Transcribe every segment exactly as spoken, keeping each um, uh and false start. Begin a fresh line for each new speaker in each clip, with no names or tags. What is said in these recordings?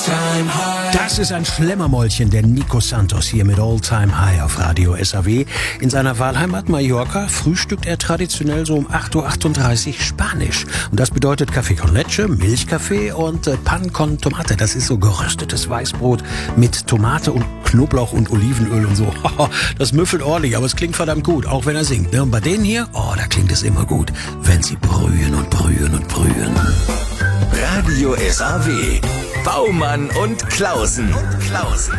Das ist ein Schlemmermäulchen, der Nico Santos hier mit All Time High auf Radio S A W. In seiner Wahlheimat Mallorca frühstückt er traditionell so um acht Uhr achtunddreißig Spanisch. Und das bedeutet Café con Leche, Milchkaffee und äh, Pan con Tomate. Das ist so geröstetes Weißbrot mit Tomate und Knoblauch und Olivenöl und so. Das müffelt ordentlich, aber es klingt verdammt gut, auch wenn er singt. Ne? Und bei denen hier, oh, da klingt es immer gut, wenn sie brühen und brühen und brühen.
Radio S A W. Baumann und Klausen. Klausen.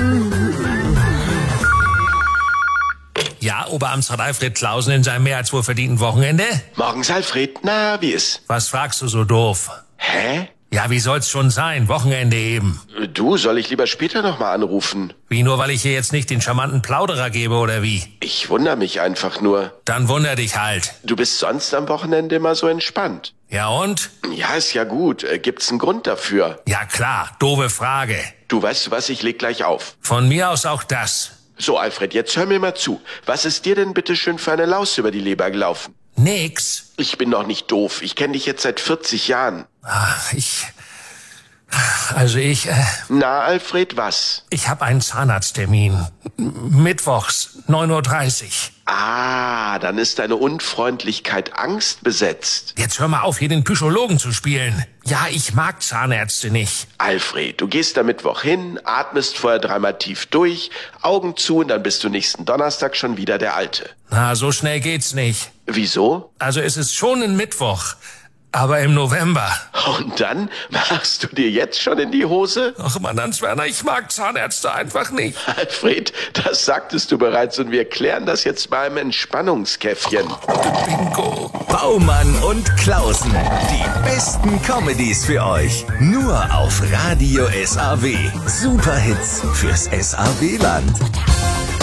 Ja, Oberamtsrat Alfred Klausen in seinem mehr als wohlverdienten Wochenende?
Morgens, Alfred. Na, wie ist?
Was fragst du so doof?
Hä?
Ja, wie soll's schon sein? Wochenende eben.
Du, soll ich lieber später nochmal anrufen?
Wie, nur weil ich hier jetzt nicht den charmanten Plauderer gebe, oder wie?
Ich wundere mich einfach nur.
Dann wunder dich halt.
Du bist sonst am Wochenende immer so entspannt.
Ja und?
Ja, ist ja gut. Äh, Gibt's einen Grund dafür?
Ja klar, doofe Frage.
Du, weißt du was, ich leg gleich auf.
Von mir aus auch das.
So, Alfred, jetzt hör mir mal zu. Was ist dir denn bitte schön für eine Laus über die Leber gelaufen?
Nix.
Ich bin doch nicht doof. Ich kenne dich jetzt seit vierzig Jahren.
Ach, ich... Also ich... Äh,
Na, Alfred, was?
ich habe einen Zahnarzttermin. Mittwochs, neun Uhr dreißig.
Ah, dann ist deine Unfreundlichkeit angstbesetzt.
Jetzt hör mal auf, hier den Psychologen zu spielen. Ja, ich mag Zahnärzte nicht.
Alfred, du gehst am Mittwoch hin, atmest vorher dreimal tief durch, Augen zu und dann bist du nächsten Donnerstag schon wieder der Alte.
Na, so schnell geht's nicht.
Wieso?
Also es ist schon ein Mittwoch, aber im November.
Und dann machst du dir jetzt schon in die Hose?
Ach Mann, Hans-Werner, ich mag Zahnärzte einfach nicht.
Alfred, das sagtest du bereits und wir klären das jetzt mal im Entspannungskäffchen.
Bingo.
Baumann und Klausen. Die besten Comedies für euch. Nur auf Radio S A W. Superhits fürs S A W-Land.